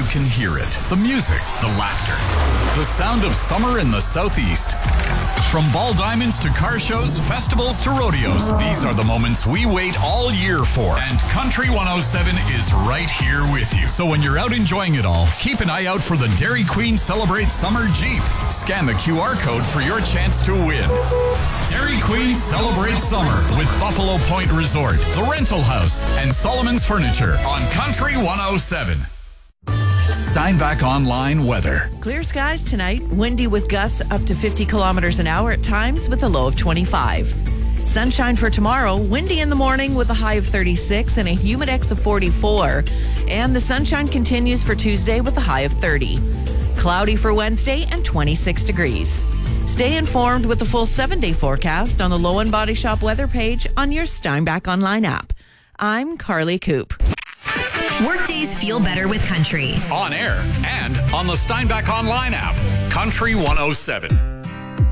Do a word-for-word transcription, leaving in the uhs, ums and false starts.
can hear it. The music, the laughter, the sound of summer in the Southeast. From ball diamonds to car shows, festivals to rodeos, these are the moments we wait all year for. And Country one oh seven is right here with you. So when you're out enjoying it all, keep an eye out for the Dairy Queen Celebrate Summer Jeep. Scan the Q R code for your chance to win. Dairy Queen Celebrate Summer with Buffalo Point Resort, The Rental House, and Solomon's Furniture on Country one oh seven. Steinbach Online weather. Clear skies tonight. Windy with gusts up to fifty kilometers an hour at times with a low of twenty-five. Sunshine for tomorrow. Windy in the morning with a high of thirty-six and a humidex of forty-four. And the sunshine continues for Tuesday with a high of thirty. Cloudy for Wednesday and twenty-six degrees. Stay informed with the full seven-day forecast on the Low End Body Shop weather page on your Steinbach Online app. I'm Carly Coop. Workdays feel better with country. On air and on the Steinbach Online app. Country one oh seven.